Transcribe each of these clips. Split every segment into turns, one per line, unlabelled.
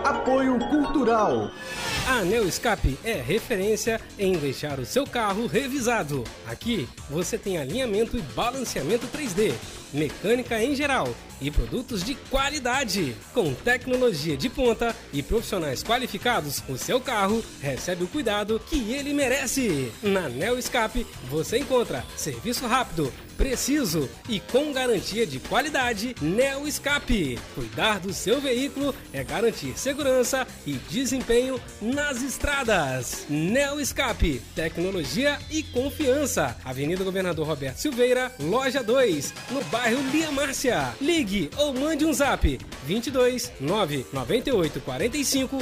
Apoio Cultural.
A Neo Escape é referência em deixar o seu carro revisado. Aqui você tem alinhamento e balanceamento 3D, mecânica em geral e produtos de qualidade. Com tecnologia de ponta e profissionais qualificados, o seu carro recebe o cuidado que ele merece. Na Neo Escape você encontra serviço rápido, preciso e com garantia de qualidade. Neo Escape. Cuidar do seu veículo é garantir segurança e desempenho nas estradas. Neo Escape. Tecnologia e confiança. Avenida Governador Roberto Silveira, loja 2, no bairro Lia Márcia. Ligue ou mande um zap 22 998 45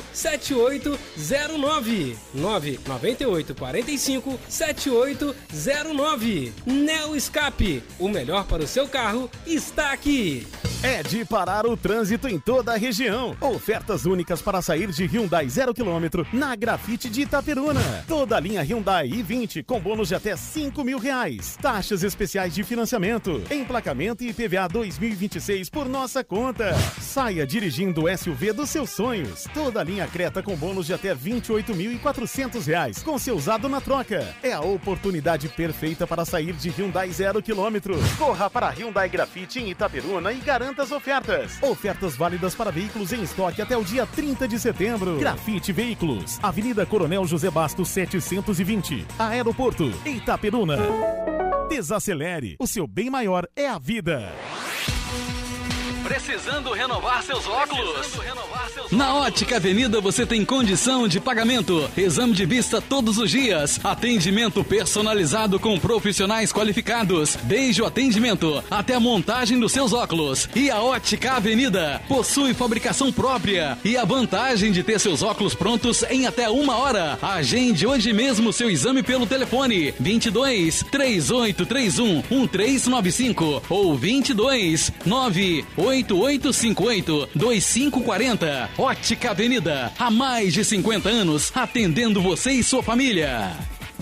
7809 998 45 7809. Neo Escape. O melhor para o seu carro está aqui.
É de parar o trânsito em toda a região. Ofertas únicas para sair de Hyundai 0 km na Grafite de Itaperuna. Toda a linha Hyundai i20 com bônus de até R$5.000. Taxas especiais de financiamento, emplacamento e IPVA 2026 por nossa conta. Saia dirigindo o SUV dos seus sonhos. Toda a linha Creta com bônus de até R$28.400 com seu usado na troca. É a oportunidade perfeita para sair de Hyundai 0 km. Corra para Hyundai Grafite em Itaperuna e garanta as ofertas. Ofertas válidas para veículos em estoque até o dia 30 de setembro. Grafite Veículos, Avenida Coronel José Bastos 720, Aeroporto, Itaperuna. Desacelere, o seu bem maior é a vida.
Precisando renovar seus óculos? Na Ótica Avenida você tem condição de pagamento, exame de vista todos os dias, atendimento personalizado com profissionais qualificados, desde o atendimento até a montagem dos seus óculos. E a Ótica Avenida possui fabricação própria e a vantagem de ter seus óculos prontos em até 1 hora. Agende hoje mesmo seu exame pelo telefone 22 3831 1395 ou 22 98858 2540. Ótica Avenida, há mais de 50 anos, atendendo você e sua família.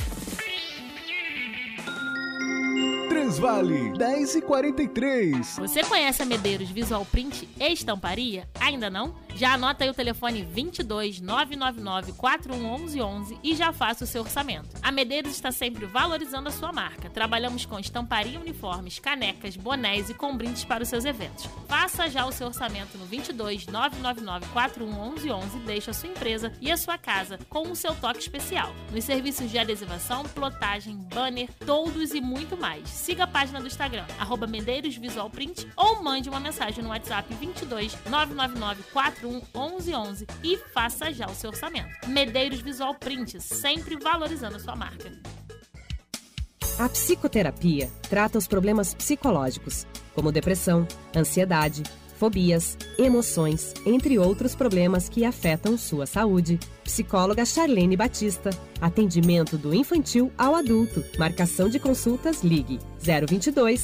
Transvale 10h43.
Você conhece a Medeiros Visual Print e Estamparia? Ainda não? Já anota aí o telefone 22 999 411111 e já faça o seu orçamento. A Medeiros está sempre valorizando a sua marca. Trabalhamos com estamparia, uniformes, canecas, bonés e com brindes para os seus eventos. Faça já o seu orçamento no 22 999 411111 e deixe a sua empresa e a sua casa com o seu toque especial. Nos serviços de adesivação, plotagem, banner, toldos e muito mais. Siga a página do Instagram, @Medeiros Visual Print, ou mande uma mensagem no WhatsApp 22 999 411111 e faça já o seu orçamento. Medeiros Visual Print, sempre valorizando a sua marca.
A psicoterapia trata os problemas psicológicos, como depressão, ansiedade, fobias, emoções, entre outros problemas que afetam sua saúde. Psicóloga Charlene Batista. Atendimento do infantil ao adulto. Marcação de consultas, ligue 022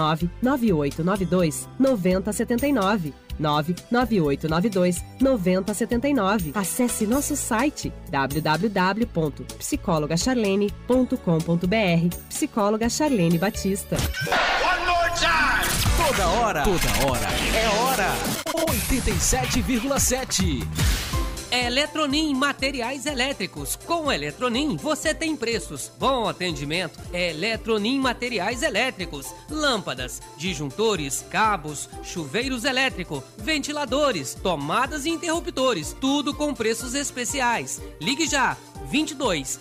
99892 9079. 99892 9079. Acesse nosso site www.psicologacharlene.com.br. Psicóloga Charlene Batista.
One more time! Toda hora é hora. 87,7.
Eletronim Materiais Elétricos. Com Eletronim você tem preços, bom atendimento. Eletronim Materiais Elétricos. Lâmpadas, disjuntores, cabos, chuveiros elétricos, ventiladores, tomadas e interruptores. Tudo com preços especiais. Ligue já. 22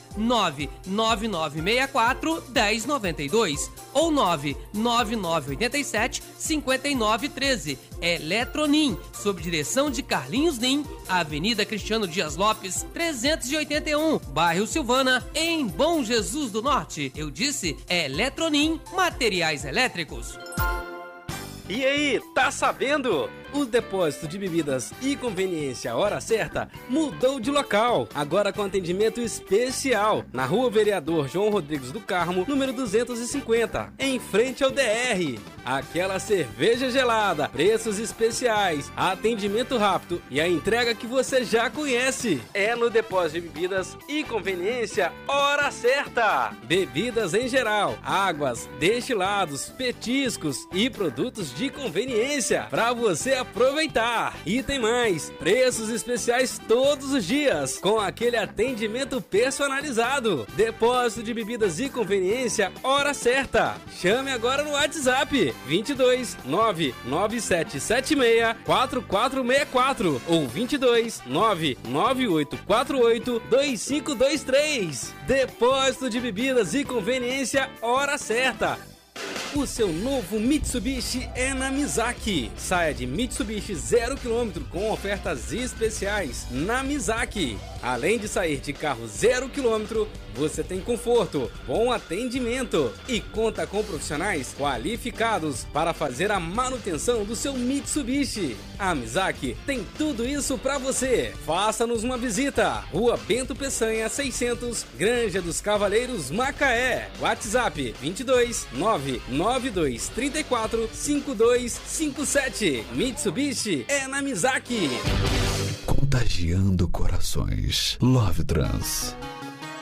99964 1092 ou 99987 5913. Eletronim, sob direção de Carlinhos Nim, Avenida Cristiano Dias Lopes, 381, bairro Silvana, em Bom Jesus do Norte. Eu disse Eletronim Materiais Elétricos.
E aí, tá sabendo? O depósito de bebidas e conveniência Hora Certa mudou de local, agora com atendimento especial, na Rua Vereador João Rodrigues do Carmo, número 250, em frente ao DR. Aquela cerveja gelada, preços especiais, atendimento rápido e a entrega que você já conhece. É no depósito de bebidas e conveniência Hora Certa. Bebidas em geral, águas, destilados, petiscos e produtos de conveniência para você aproveitar. E tem mais, preços especiais todos os dias, com aquele atendimento personalizado. Depósito de bebidas e conveniência, hora certa. Chame agora no WhatsApp 22 99776 4464 ou 22 99848 2523. Depósito de bebidas e conveniência, hora certa. O seu novo Mitsubishi é na Mizaki. Saia de Mitsubishi 0 km com ofertas especiais na Mizaki. Além de sair de carro 0 km, você tem conforto, bom atendimento e conta com profissionais qualificados para fazer a manutenção do seu Mitsubishi. A Mizaki tem tudo isso para você. Faça-nos uma visita. Rua Bento Peçanha 600, Granja dos Cavaleiros, Macaé. WhatsApp 22 992 34 5257. Mitsubishi é na Mizaki.
Contagiando corações. Love Trans.